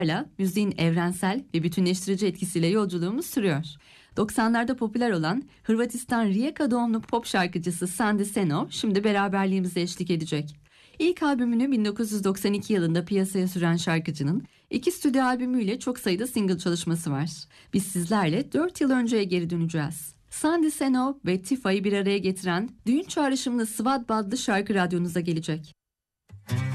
müziğin evrensel ve bütünleştirici etkisiyle yolculuğumuz sürüyor. 90'larda popüler olan Hırvatistan Rijeka doğumlu pop şarkıcısı Sandi Senov şimdi beraberliğimize eşlik edecek. İlk albümünü 1992 yılında piyasaya süren şarkıcının 2 stüdyo albümüyle çok sayıda single çalışması var. Biz sizlerle 4 yıl önceye geri döneceğiz. Sandi Senov ve Tifa'yı bir araya getiren düğün çağrışımlı Svadba adlı şarkı radyonuza gelecek.